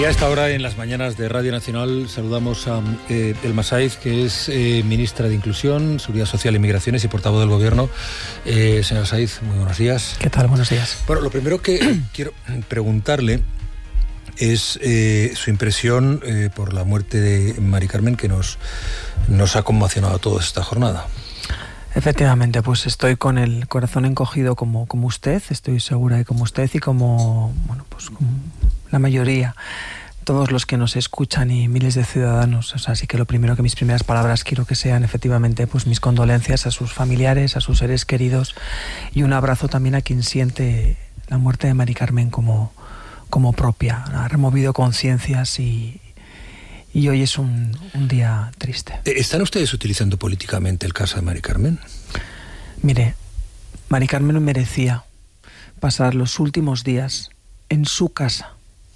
Y a esta hora, en las mañanas de Radio Nacional, saludamos a Elma Saiz, que es ministra de Inclusión, Seguridad Social y Migraciones y portavoz del Gobierno. Señora Saiz, muy buenos días. ¿Qué tal? Buenos días. Bueno, lo primero que quiero preguntarle es su impresión por la muerte de Mari Carmen, que nos ha conmocionado toda esta jornada. Efectivamente, pues estoy con el corazón encogido como usted, estoy segura de como usted y como la mayoría, todos los que nos escuchan y miles de ciudadanos. O sea, así que lo primero, que mis primeras palabras quiero que sean efectivamente pues mis condolencias a sus familiares, a sus seres queridos, y un abrazo también a quien siente la muerte de Mari Carmen como propia. Ha removido conciencias y hoy es un día triste. ¿Están ustedes utilizando políticamente el caso de Mari Carmen? Mire, Mari Carmen merecía pasar los últimos días en su casa.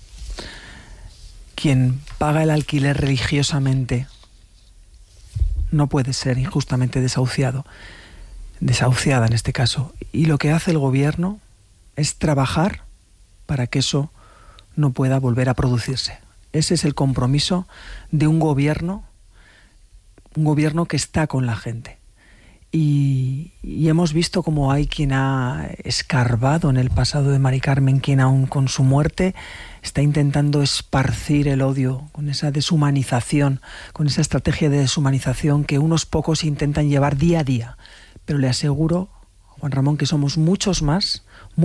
Quien paga el alquiler religiosamente no puede ser injustamente desahuciada en este caso. Y lo que hace el gobierno es trabajar para que eso no pueda volver a producirse. Ese es el compromiso de un gobierno que está con la gente. Y hemos visto cómo hay quien ha escarbado en el pasado de Mari Carmen, quien aún con su muerte está intentando esparcir el odio con esa deshumanización, con esa estrategia de deshumanización que unos pocos intentan llevar día a día. Pero le aseguro, Juan Ramón, que somos muchos más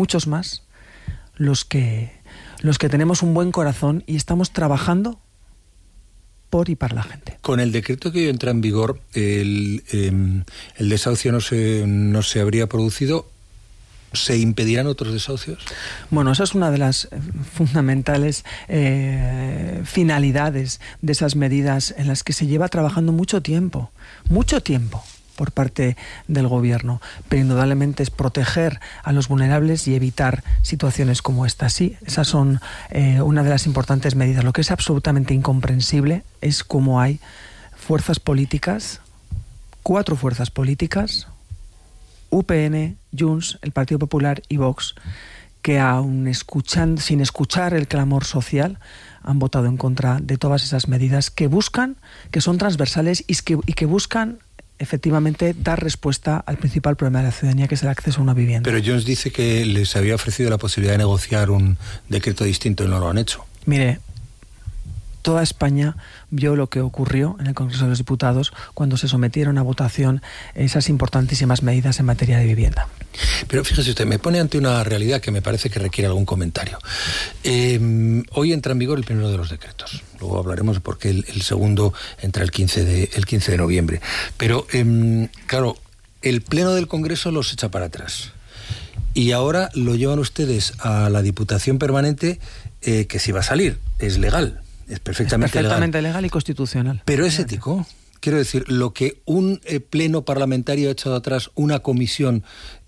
los que tenemos un buen corazón y estamos trabajando por y para la gente. Con el decreto que hoy entra en vigor, el desahucio no se habría producido. ¿Se impedirán otros desahucios? Bueno, esa es una de las fundamentales finalidades de esas medidas en las que se lleva trabajando mucho tiempo por parte del gobierno, pero indudablemente es proteger a los vulnerables y evitar situaciones como esta. Sí, esas son una de las importantes medidas. Lo que es absolutamente incomprensible es cómo hay fuerzas políticas, 4 fuerzas políticas, UPN, Junts, el Partido Popular y Vox, que sin escuchar el clamor social, han votado en contra de todas esas medidas que son transversales y que buscan efectivamente dar respuesta al principal problema de la ciudadanía, que es el acceso a una vivienda. Pero Junts dice que les había ofrecido la posibilidad de negociar un decreto distinto y no lo han hecho. Mire, toda España vio lo que ocurrió en el Congreso de los Diputados cuando se sometieron a votación esas importantísimas medidas en materia de vivienda. Pero fíjese usted, me pone ante una realidad que me parece que requiere algún comentario. Hoy entra en vigor el primero de los decretos. Luego hablaremos de por qué el segundo entra el 15 de noviembre. Pero, claro, el Pleno del Congreso los echa para atrás. Y ahora lo llevan ustedes a la Diputación Permanente, que si va a salir, es legal. Es perfectamente legal y constitucional. Pero es ético. Quiero decir, lo que un pleno parlamentario ha echado atrás, una comisión,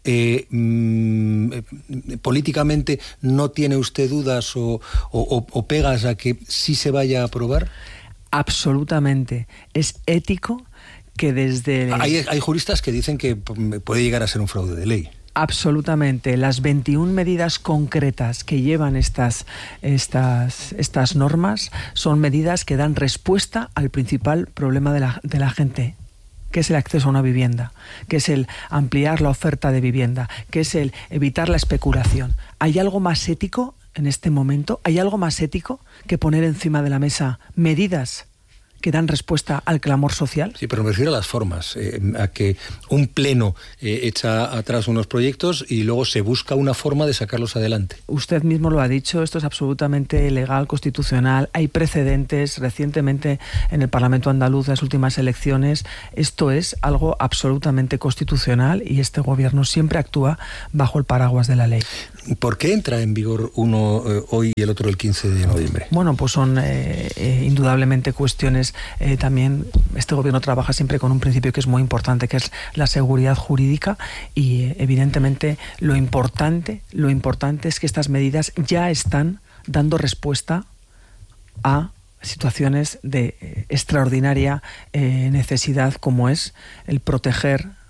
políticamente, ¿no tiene usted dudas o pegas a que sí se vaya a aprobar? Absolutamente. Es ético que desde... Hay juristas que dicen que puede llegar a ser un fraude de ley. Absolutamente. Las 21 medidas concretas que llevan estas normas son medidas que dan respuesta al principal problema de la gente, que es el acceso a una vivienda, que es el ampliar la oferta de vivienda, que es el evitar la especulación. ¿Hay algo más ético en este momento? ¿Hay algo más ético que poner encima de la mesa medidas que dan respuesta al clamor social? Sí, pero me refiero a las formas, a que un pleno echa atrás unos proyectos y luego se busca una forma de sacarlos adelante. Usted mismo lo ha dicho, esto es absolutamente legal, constitucional, hay precedentes recientemente en el Parlamento andaluz, en las últimas elecciones. Esto es algo absolutamente constitucional y este gobierno siempre actúa bajo el paraguas de la ley. ¿Por qué entra en vigor uno hoy y el otro el 15 de noviembre? Bueno, pues son indudablemente cuestiones. También este gobierno trabaja siempre con un principio que es muy importante, que es la seguridad jurídica, y evidentemente lo importante es que estas medidas ya están dando respuesta a situaciones de extraordinaria necesidad, como es el proteger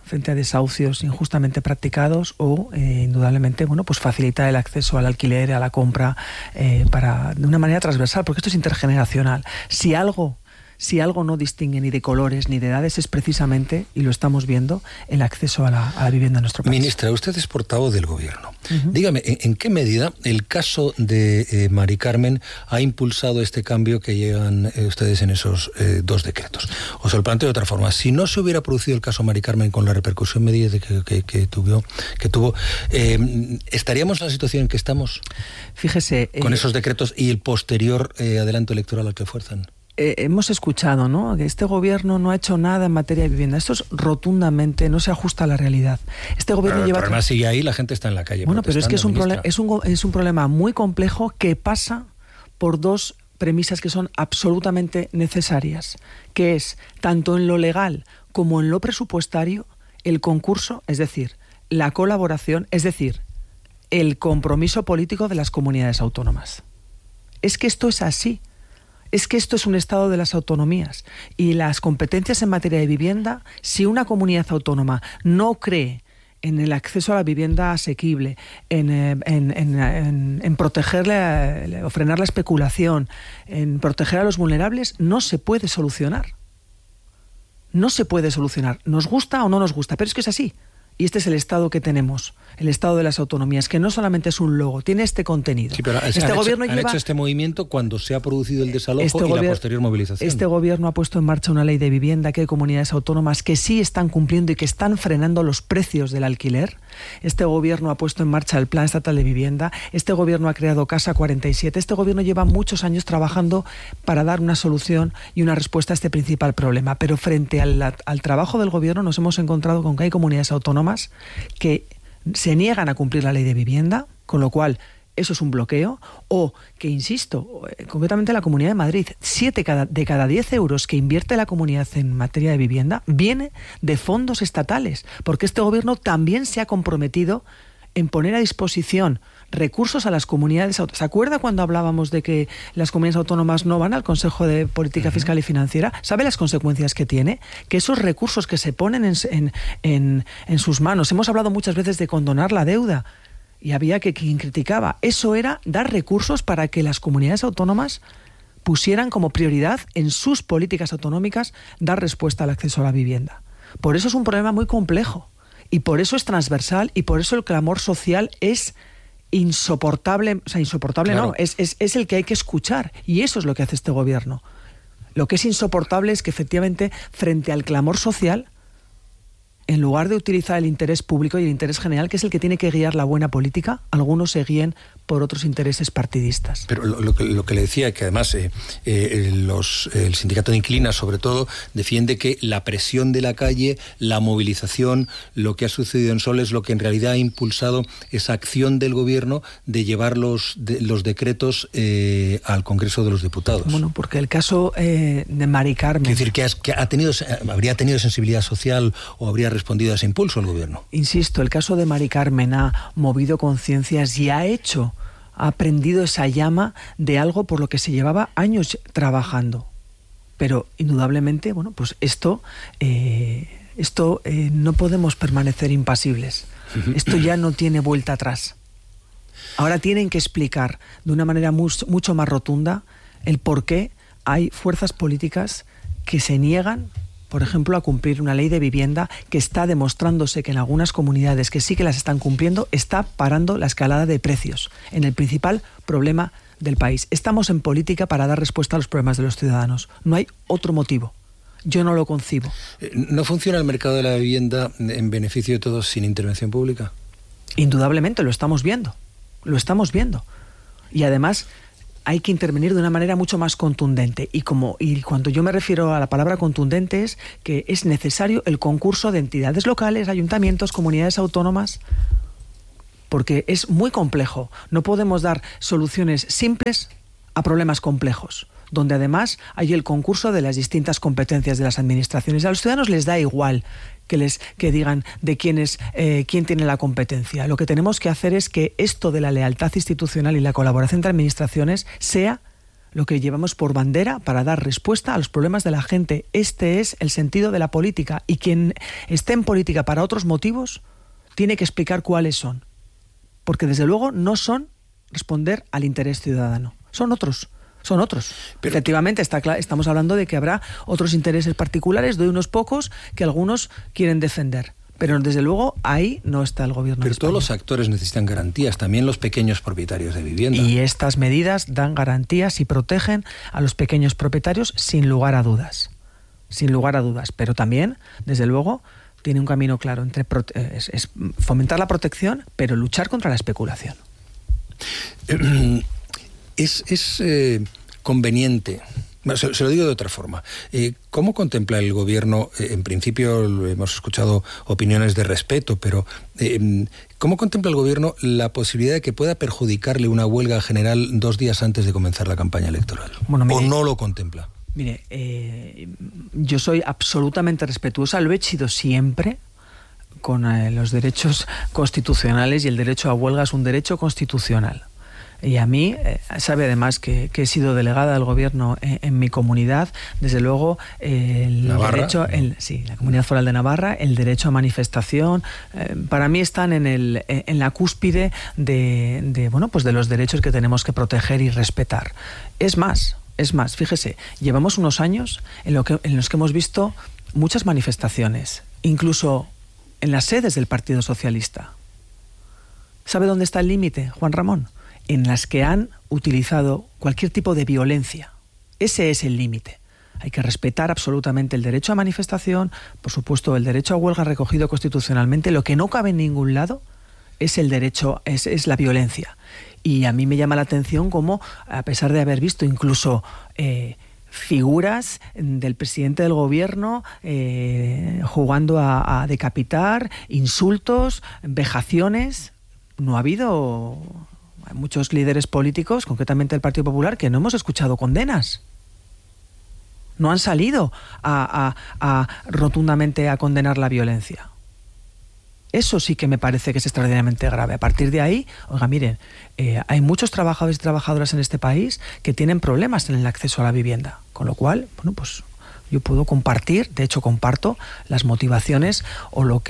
frente a desahucios injustamente practicados o, indudablemente, bueno, pues facilitar el acceso al alquiler, a la compra, de una manera transversal, porque esto es intergeneracional. Si algo no distingue ni de colores ni de edades es precisamente, y lo estamos viendo, el acceso a la vivienda en nuestro país. Ministra, usted es portavoz del Gobierno. Dígame, ¿en qué medida el caso de Mari Carmen ha impulsado este cambio que llegan ustedes en esos dos decretos? O se lo planteo de otra forma. Si no se hubiera producido el caso Mari Carmen con la repercusión mediática que tuvo, ¿estaríamos en la situación en que estamos? Fíjese... con esos decretos y el posterior adelanto electoral al que fuerzan. Hemos escuchado, ¿no?, que este gobierno no ha hecho nada en materia de vivienda. Esto es rotundamente, no se ajusta a la realidad. Este gobierno pero lleva... el problema sigue ahí, la gente está en la calle. Bueno, pero es que es un problema muy complejo que pasa por dos premisas que son absolutamente necesarias, que es, tanto en lo legal como en lo presupuestario, el concurso, es decir, la colaboración, es decir, el compromiso político de las comunidades autónomas. Es que esto es así. Es que esto es un estado de las autonomías y las competencias en materia de vivienda, si una comunidad autónoma no cree en el acceso a la vivienda asequible, en protegerle o frenar la especulación, en proteger a los vulnerables, no se puede solucionar. No se puede solucionar. Nos gusta o no nos gusta, pero es que es así. Y este es el Estado que tenemos, el Estado de las autonomías, que no solamente es un logo, tiene este contenido. Sí, pero han hecho este movimiento cuando se ha producido el desalojo y la posterior movilización. Este gobierno ha puesto en marcha una ley de vivienda, que hay comunidades autónomas que sí están cumpliendo y que están frenando los precios del alquiler. Este gobierno ha puesto en marcha el Plan Estatal de Vivienda. Este gobierno ha creado Casa 47. Este gobierno lleva muchos años trabajando para dar una solución y una respuesta a este principal problema. Pero frente al trabajo del gobierno nos hemos encontrado con que hay comunidades autónomas que se niegan a cumplir la ley de vivienda, con lo cual eso es un bloqueo, o que, insisto, concretamente la Comunidad de Madrid, 7 de cada 10 euros que invierte la comunidad en materia de vivienda viene de fondos estatales, porque este gobierno también se ha comprometido en poner a disposición recursos a las comunidades autónomas. ¿Se acuerda cuando hablábamos de que las comunidades autónomas no van al Consejo de Política Fiscal y Financiera? ¿Sabe las consecuencias que tiene? Que esos recursos que se ponen en sus manos, hemos hablado muchas veces de condonar la deuda, y había quien criticaba, eso era dar recursos para que las comunidades autónomas pusieran como prioridad en sus políticas autonómicas dar respuesta al acceso a la vivienda. Por eso es un problema muy complejo, y por eso es transversal, y por eso el clamor social es insoportable, o sea, insoportable claro. No, es el que hay que escuchar, y eso es lo que hace este gobierno. Lo que es insoportable es que efectivamente, frente al clamor social, en lugar de utilizar el interés público y el interés general, que es el que tiene que guiar la buena política, algunos se guíen por otros intereses partidistas. Pero lo que le decía, que además el sindicato de inquilinas, sobre todo, defiende que la presión de la calle, la movilización, lo que ha sucedido en Sol es lo que en realidad ha impulsado esa acción del gobierno de llevar los decretos al Congreso de los Diputados. Bueno, porque el caso de Mari Carmen... Es decir, que habría tenido sensibilidad social o habría respondido a ese impulso el gobierno. Insisto, el caso de Mari Carmen ha movido conciencias y ha prendido esa llama de algo por lo que se llevaba años trabajando. Pero indudablemente, bueno, pues esto no podemos permanecer impasibles. Esto ya no tiene vuelta atrás. Ahora tienen que explicar de una manera mucho más rotunda el por qué hay fuerzas políticas que se niegan, por ejemplo, a cumplir una ley de vivienda que está demostrándose que en algunas comunidades que sí que las están cumpliendo, está parando la escalada de precios en el principal problema del país. Estamos en política para dar respuesta a los problemas de los ciudadanos. No hay otro motivo. Yo no lo concibo. ¿No funciona el mercado de la vivienda en beneficio de todos sin intervención pública? Indudablemente, lo estamos viendo. Lo estamos viendo. Y además hay que intervenir de una manera mucho más contundente. Y cuando yo me refiero a la palabra contundente es que es necesario el concurso de entidades locales, ayuntamientos, comunidades autónomas, porque es muy complejo. No podemos dar soluciones simples a problemas complejos, donde además hay el concurso de las distintas competencias de las administraciones. A los ciudadanos les da igual que digan de quién tiene la competencia. Lo que tenemos que hacer es que esto de la lealtad institucional y la colaboración entre administraciones sea lo que llevamos por bandera para dar respuesta a los problemas de la gente. Este es el sentido de la política, y quien esté en política para otros motivos tiene que explicar cuáles son, porque desde luego no son responder al interés ciudadano, son otros. Pero efectivamente, estamos hablando de que habrá otros intereses particulares de unos pocos que algunos quieren defender. Pero desde luego ahí no está el gobierno. Pero todos los actores necesitan garantías, también los pequeños propietarios de vivienda. Y estas medidas dan garantías y protegen a los pequeños propietarios sin lugar a dudas. Sin lugar a dudas. Pero también, desde luego, tiene un camino claro entre es fomentar la protección, pero luchar contra la especulación. Es conveniente, se lo digo de otra forma, ¿cómo contempla el gobierno? En principio hemos escuchado opiniones de respeto, pero ¿cómo contempla el gobierno la posibilidad de que pueda perjudicarle una huelga general 2 días antes de comenzar la campaña electoral? Bueno, mire, ¿o no lo contempla? Mire, yo soy absolutamente respetuosa, lo he sido siempre, con los derechos constitucionales, y el derecho a huelga es un derecho constitucional. Y a mí, sabe además que he sido delegada del gobierno en mi comunidad, desde luego la Comunidad Foral de Navarra, el derecho a manifestación, para mí están en la cúspide de los derechos que tenemos que proteger y respetar. Es más, fíjese, llevamos unos años en los que hemos visto muchas manifestaciones, incluso en las sedes del Partido Socialista. ¿Sabe dónde está el límite, Juan Ramón? En las que han utilizado cualquier tipo de violencia. Ese es el límite. Hay que respetar absolutamente el derecho a manifestación, por supuesto el derecho a huelga recogido constitucionalmente. Lo que no cabe en ningún lado es el derecho, es la violencia. Y a mí me llama la atención cómo, a pesar de haber visto incluso figuras del presidente del gobierno jugando a decapitar, insultos, vejaciones, no ha habido... Hay muchos líderes políticos, concretamente el Partido Popular, que no hemos escuchado condenas. No han salido rotundamente a condenar la violencia. Eso sí que me parece que es extraordinariamente grave. A partir de ahí, oiga, miren, hay muchos trabajadores y trabajadoras en este país que tienen problemas en el acceso a la vivienda. Con lo cual, yo puedo compartir, de hecho comparto las motivaciones o los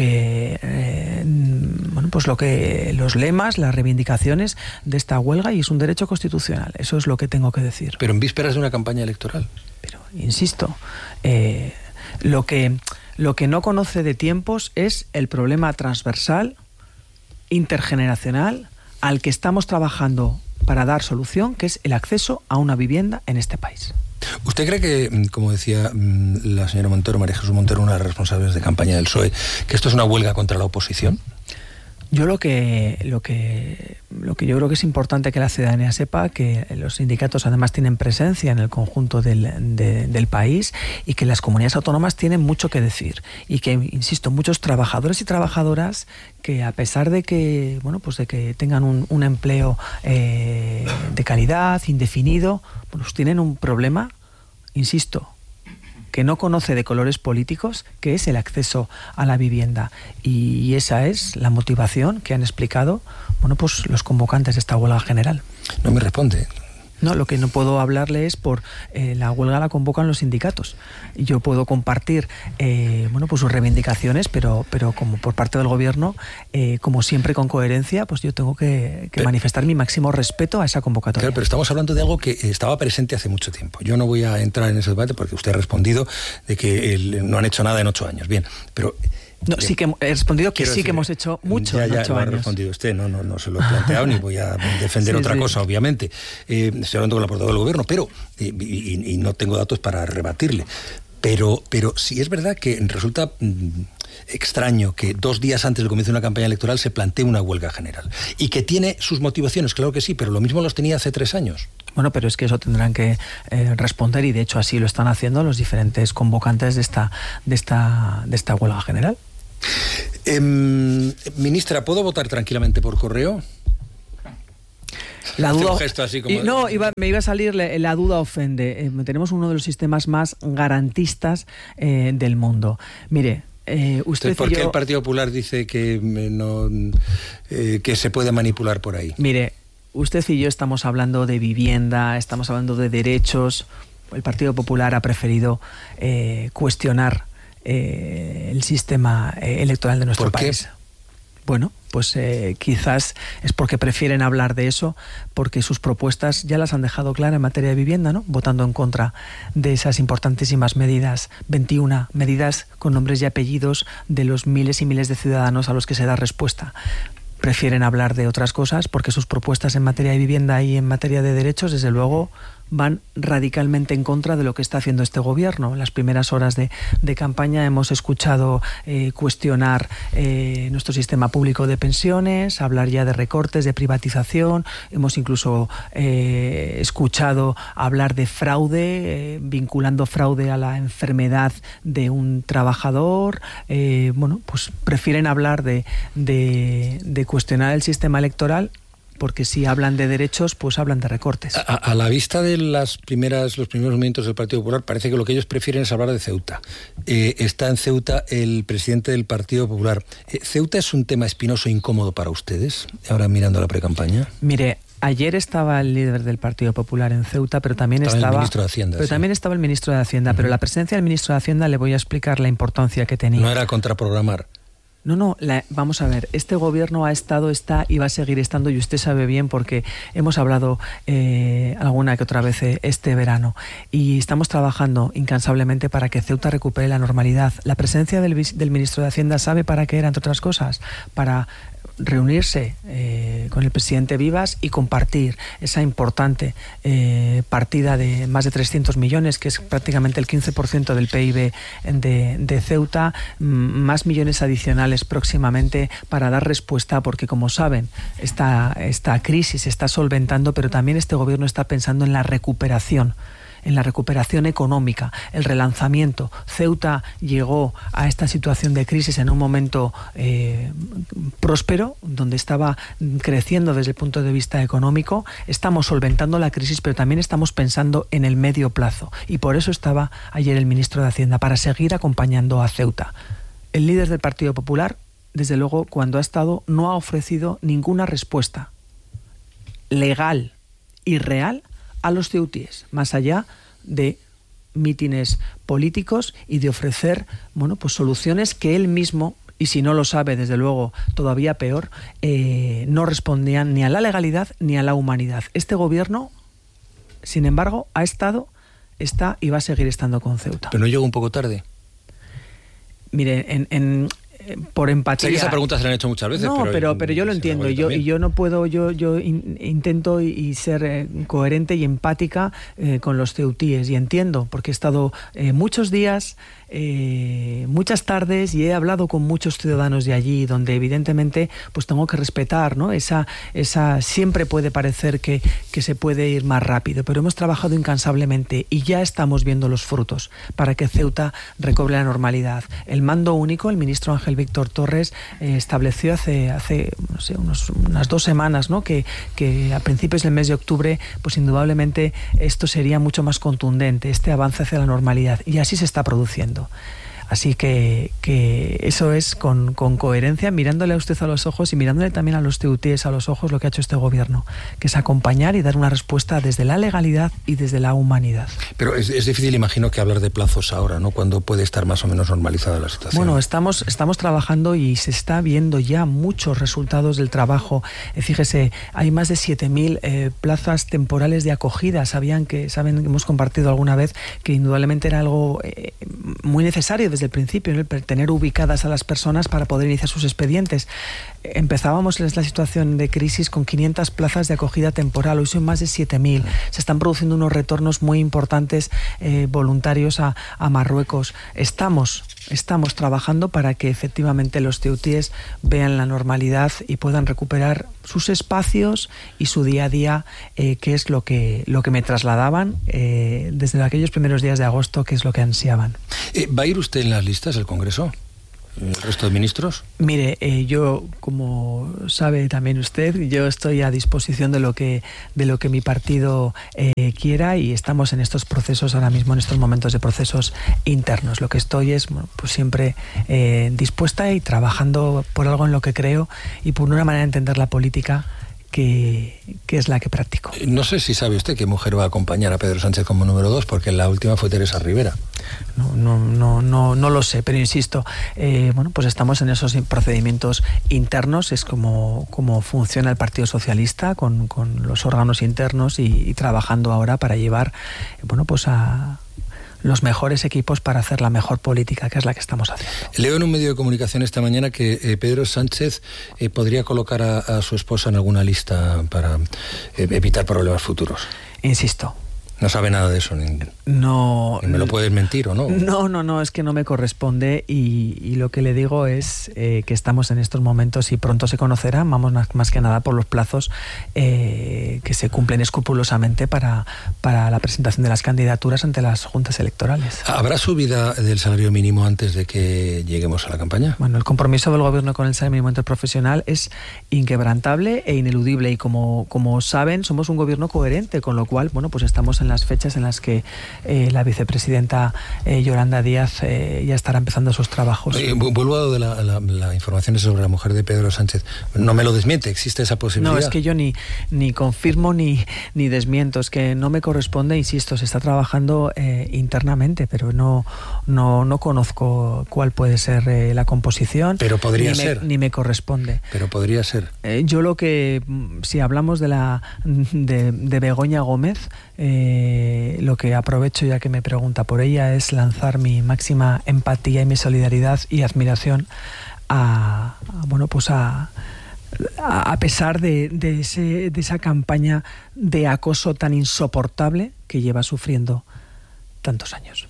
lemas, las reivindicaciones de esta huelga, y es un derecho constitucional. Eso es lo que tengo que decir. Pero en vísperas de una campaña electoral. Pero, insisto, lo que no conoce de tiempos es el problema transversal, intergeneracional, al que estamos trabajando para dar solución, que es el acceso a una vivienda en este país. ¿Usted cree que, como decía la señora Montero, María Jesús Montero, una de las responsables de campaña del PSOE, que esto es una huelga contra la oposición? Yo lo que yo creo que es importante que la ciudadanía sepa, que los sindicatos además tienen presencia en el conjunto del país, y que las comunidades autónomas tienen mucho que decir, y que, insisto, muchos trabajadores y trabajadoras que, a pesar de que de que tengan un empleo de calidad, indefinido, pues tienen un problema, insisto, que no conoce de colores políticos, que es el acceso a la vivienda. Y esa es la motivación que han explicado los convocantes de esta huelga general. No me responde. No, lo que no puedo hablarle es por la huelga la convocan los sindicatos. Yo puedo compartir sus reivindicaciones, pero como por parte del gobierno, como siempre con coherencia, pues yo tengo que manifestar mi máximo respeto a esa convocatoria. Claro, pero estamos hablando de algo que estaba presente hace mucho tiempo. Yo no voy a entrar en ese debate porque usted ha respondido de que no han hecho nada en 8 años. Bien, pero... No, sí que he respondido que sí que hemos hecho mucho en 8 años. Ya ha respondido usted, no se lo he planteado ni voy a defender otra cosa, obviamente. Estoy hablando con la portavoz del gobierno, pero y no tengo datos para rebatirle. Pero sí es verdad que resulta extraño que 2 días antes del comienzo de una campaña electoral se plantee una huelga general. Y que tiene sus motivaciones, claro que sí, pero lo mismo los tenía hace 3 años. Bueno, pero es que eso tendrán que responder, y de hecho así lo están haciendo los diferentes convocantes de esta huelga general. Ministra, ¿puedo votar tranquilamente por correo? La duda, un gesto así como... me iba a salir la duda ofende. Tenemos uno de los sistemas más garantistas del mundo. Mire, usted... ¿Por qué el Partido Popular dice que se puede manipular por ahí? Mire, usted y yo estamos hablando de vivienda, estamos hablando de derechos. El Partido Popular ha preferido cuestionar el sistema electoral de nuestro país. Bueno, pues quizás es porque prefieren hablar de eso, porque sus propuestas ya las han dejado claras en materia de vivienda, ¿no? Votando en contra de esas importantísimas medidas, 21 medidas con nombres y apellidos de los miles y miles de ciudadanos a los que se da respuesta. Prefieren hablar de otras cosas porque sus propuestas en materia de vivienda y en materia de derechos, desde luego, van radicalmente en contra de lo que está haciendo este gobierno. En las primeras horas de campaña hemos escuchado cuestionar nuestro sistema público de pensiones, hablar ya de recortes, de privatización. Hemos incluso escuchado hablar de fraude, vinculando fraude a la enfermedad de un trabajador. Bueno, pues prefieren hablar de cuestionar el sistema electoral, porque si hablan de derechos, pues hablan de recortes. A la vista de los primeros movimientos del Partido Popular, parece que lo que ellos prefieren es hablar de Ceuta. Está en Ceuta el presidente del Partido Popular. ¿Ceuta es un tema espinoso e incómodo para ustedes, ahora mirando la precampaña? Mire, ayer estaba el líder del Partido Popular en Ceuta, pero también estaba el ministro de Hacienda. Pero sí. También estaba el ministro de Hacienda, pero la presencia del ministro de Hacienda le voy a explicar la importancia que tenía. No era contraprogramar. No, vamos a ver, este gobierno está y va a seguir estando, y usted sabe bien porque hemos hablado alguna que otra vez este verano, y estamos trabajando incansablemente para que Ceuta recupere la normalidad. La presencia del ministro de Hacienda, ¿sabe para qué era, entre otras cosas? Para reunirse con el presidente Vivas y compartir esa importante partida de más de 300 millones, que es prácticamente el 15% del PIB de Ceuta, más millones adicionales próximamente para dar respuesta, porque como saben, esta crisis se está solventando, pero también este gobierno está pensando en la recuperación económica, el relanzamiento. Ceuta llegó a esta situación de crisis en un momento próspero, donde estaba creciendo desde el punto de vista económico. Estamos solventando la crisis, pero también estamos pensando en el medio plazo. Y por eso estaba ayer el ministro de Hacienda, para seguir acompañando a Ceuta. El líder del Partido Popular, desde luego, cuando ha estado, no ha ofrecido ninguna respuesta legal y real a los ceutíes, más allá de mítines políticos y de ofrecer, bueno, pues soluciones que él mismo, y si no lo sabe, desde luego, todavía peor, no respondían ni a la legalidad ni a la humanidad. Este gobierno, sin embargo, está y va a seguir estando con Ceuta. ¿Pero no llegó un poco tarde? Mire, por empatía. Sé que esa pregunta se la han hecho muchas veces. No, pero yo lo entiendo, y yo no puedo, yo intento y ser coherente y empática con los ceutíes, y entiendo, porque he estado muchos días, muchas tardes, y he hablado con muchos ciudadanos de allí, donde evidentemente pues tengo que respetar, ¿no? Esa siempre puede parecer que se puede ir más rápido, pero hemos trabajado incansablemente y ya estamos viendo los frutos para que Ceuta recobre la normalidad. El mando único, el ministro Ángel Víctor Torres estableció hace no sé, unas 2 semanas, ¿no? que a principios del mes de octubre, pues indudablemente esto sería mucho más contundente, este avance hacia la normalidad, y así se está produciendo. Así que eso es con coherencia, mirándole a usted a los ojos y mirándole también a los ceutíes a los ojos, lo que ha hecho este gobierno, que es acompañar y dar una respuesta desde la legalidad y desde la humanidad. Pero es difícil, imagino, que hablar de plazos ahora, ¿no? Cuando puede estar más o menos normalizada la situación. Bueno, estamos trabajando y se está viendo ya muchos resultados del trabajo. Fíjese, hay más de 7.000 plazas temporales de acogida. Saben que hemos compartido alguna vez que indudablemente era algo muy necesario desde el principio, ¿no? Tener ubicadas a las personas para poder iniciar sus expedientes. Empezábamos la situación de crisis con 500 plazas de acogida temporal, hoy son más de 7.000. Se están produciendo unos retornos muy importantes voluntarios a Marruecos. Estamos trabajando para que efectivamente los ceutíes vean la normalidad y puedan recuperar sus espacios y su día a día, que es lo que me trasladaban desde aquellos primeros días de agosto, que es lo que ansiaban. ¿Va a ir usted en las listas del Congreso? ¿El resto de ministros? Mire, yo, como sabe también usted, yo estoy a disposición de lo que mi partido quiera, y estamos en estos procesos ahora mismo, en estos momentos de procesos internos. Lo que estoy es, bueno, pues siempre dispuesta y trabajando por algo en lo que creo y por una manera de entender la política es la que practico. No sé si sabe usted qué mujer va a acompañar a Pedro Sánchez como número 2, porque la última fue Teresa Rivera. No lo sé, pero insisto, pues estamos en esos procedimientos internos, es como funciona el Partido Socialista con los órganos internos y trabajando ahora para llevar, pues a los mejores equipos para hacer la mejor política, que es la que estamos haciendo. Leo en un medio de comunicación esta mañana que Pedro Sánchez podría colocar a su esposa en alguna lista para evitar problemas futuros. Insisto. No sabe nada de eso. No. ¿Me lo puedes mentir o no? No, es que no me corresponde y lo que le digo es que estamos en estos momentos y pronto se conocerá, vamos más que nada por los plazos que se cumplen escrupulosamente para la presentación de las candidaturas ante las juntas electorales. ¿Habrá subida del salario mínimo antes de que lleguemos a la campaña? Bueno, el compromiso del Gobierno con el salario mínimo interprofesional es inquebrantable e ineludible y como saben, somos un Gobierno coherente, con lo cual, pues estamos en las fechas en las que la vicepresidenta Yolanda Díaz ya estará empezando sus trabajos. Vuelvo a la información sobre la mujer de Pedro Sánchez. No me lo desmiente, ¿existe esa posibilidad? No, es que yo ni confirmo ni desmiento, es que no me corresponde, insisto, se está trabajando internamente, pero no conozco cuál puede ser la composición. Pero podría ser. Ni me corresponde. Pero podría ser. Yo si hablamos de Begoña Gómez, lo que aprovecho ya que me pregunta por ella es lanzar mi máxima empatía y mi solidaridad y admiración a pesar de esa campaña de acoso tan insoportable que lleva sufriendo tantos años.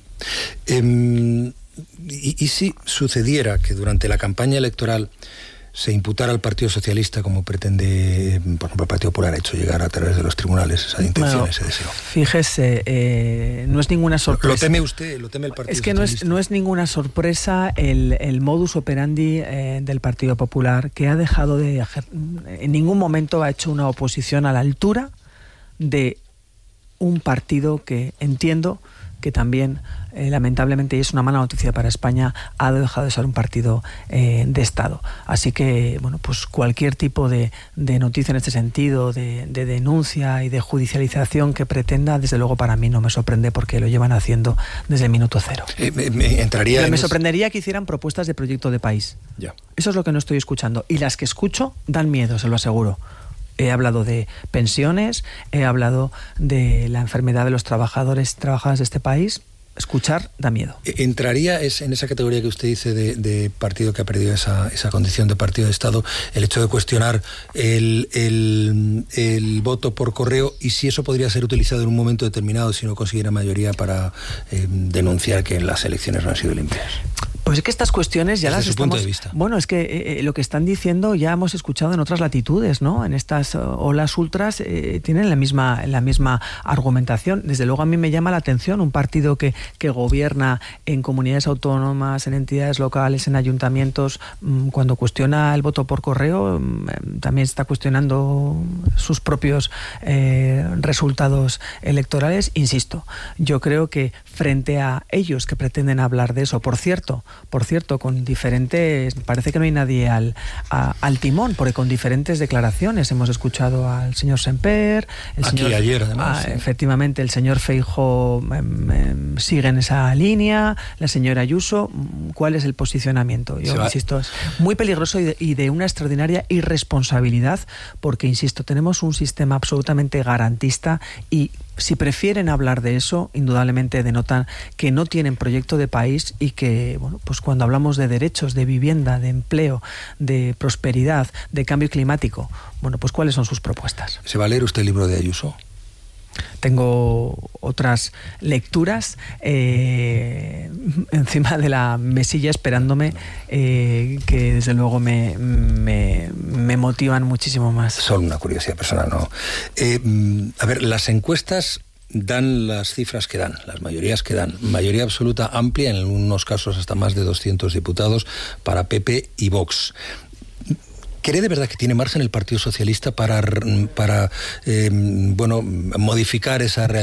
¿Y si sucediera que durante la campaña electoral se imputara al Partido Socialista, como pretende, por ejemplo, el Partido Popular ha hecho llegar a través de los tribunales esa intención, ese deseo? Fíjese, no es ninguna sorpresa. ¿Lo teme usted? ¿Lo teme el Partido Socialista? Es que no es ninguna sorpresa el modus operandi del Partido Popular, que ha dejado en ningún momento ha hecho una oposición a la altura de un partido que entiendo que también, lamentablemente, y es una mala noticia para España, ha dejado de ser un partido de Estado. Así que, pues cualquier tipo de noticia en este sentido, de denuncia y de judicialización que pretenda, desde luego para mí no me sorprende, porque lo llevan haciendo desde el minuto cero. Me sorprendería que hicieran propuestas de proyecto de país. Ya. Eso es lo que no estoy escuchando. Y las que escucho dan miedo, se lo aseguro. He hablado de pensiones, he hablado de la enfermedad de los trabajadoras de este país. Escuchar da miedo. ¿Entraría en esa categoría que usted dice de partido que ha perdido esa condición de partido de Estado, el hecho de cuestionar el voto por correo, y si eso podría ser utilizado en un momento determinado si no consiguiera mayoría para denunciar que las elecciones no han sido limpias? Pues es que estas cuestiones ya desde las estamos... Punto de vista. Bueno, es que lo que están diciendo ya hemos escuchado en otras latitudes, ¿no? En estas olas ultras tienen la misma argumentación. Desde luego a mí me llama la atención un partido que gobierna en comunidades autónomas, en entidades locales, en ayuntamientos, cuando cuestiona el voto por correo, también está cuestionando sus propios resultados electorales. Insisto, yo creo que frente a ellos que pretenden hablar de eso, por cierto, con diferentes... Parece que no hay nadie al timón, porque con diferentes declaraciones hemos escuchado al señor Semper... Ayer, además. Efectivamente, el señor Feijóo sigue en esa línea, la señora Ayuso. ¿Cuál es el posicionamiento? Yo insisto, es muy peligroso y de una extraordinaria irresponsabilidad, porque, insisto, tenemos un sistema absolutamente garantista y si prefieren hablar de eso, indudablemente denotan que no tienen proyecto de país y que, pues cuando hablamos de derechos, de vivienda, de empleo, de prosperidad, de cambio climático, pues ¿cuáles son sus propuestas? ¿Se va a leer usted el libro de Ayuso? Tengo otras lecturas encima de la mesilla esperándome que desde luego me motivan muchísimo más. Solo una curiosidad personal, ¿no? A ver, las encuestas dan las cifras que dan, las mayorías que dan. Mayoría absoluta amplia, en algunos casos hasta más de 200 diputados para PP y Vox. ¿Cree de verdad que tiene margen el Partido Socialista para modificar esa realidad?